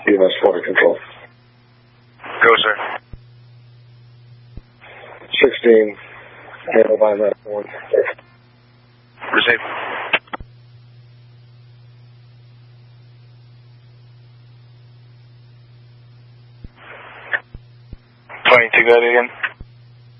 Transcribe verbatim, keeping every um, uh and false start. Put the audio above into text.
E M S Flight Control. Go, sir. sixteen, handle by that one. Receive. twenty-two, got it again.